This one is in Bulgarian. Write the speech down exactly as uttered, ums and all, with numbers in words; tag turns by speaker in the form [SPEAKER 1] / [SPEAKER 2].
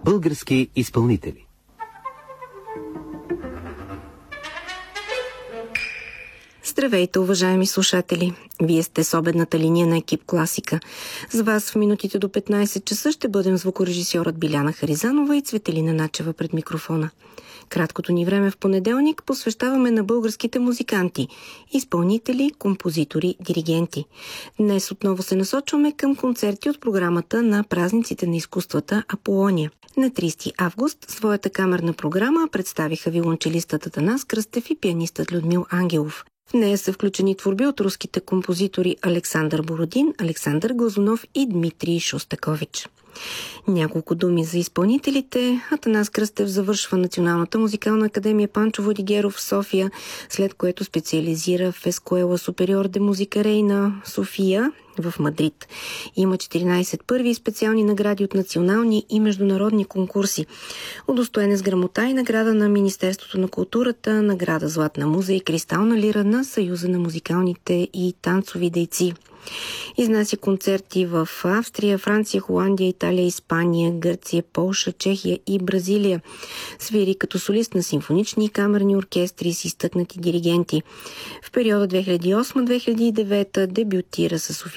[SPEAKER 1] Български изпълнители.
[SPEAKER 2] Здравейте, уважаеми слушатели! Вие сте с обедната линия на Екип Класика. С вас в минутите до петнайсет часа ще бъдем звукорежисьорът Биляна Харизанова и Цветелина Начева пред микрофона. Краткото ни време в понеделник посвещаваме на българските музиканти, изпълнители, композитори, диригенти. Днес отново се насочваме към концерти от програмата на празниците на изкуствата Аполония. На трийсети август своята камерна програма представиха виолончелистът Атанас Кръстев и пианистът Людмил Ангелов. В нея са включени творби от руските композитори Александър Бородин, Александър Глазунов и Дмитрий Шостакович. Няколко думи за изпълнителите. Атанас Кръстев завършва Националната музикална академия Панчо Владигеров в София, след което специализира в Ескуела Супериор де Музика Рейна, София, в Мадрид. Има четиринайсет първи специални награди от национални и международни конкурси. Удостоен е с грамота и награда на Министерството на културата, награда Златна муза и Кристална лира на Съюза на музикалните и танцови дейци. Изнася концерти в Австрия, Франция, Холандия, Италия, Испания, Гърция, Полша, Чехия и Бразилия. Свири като солист на симфонични и камерни оркестри с изтъкнати диригенти. В периода две хиляди и осма - две хиляди и девета дебютира с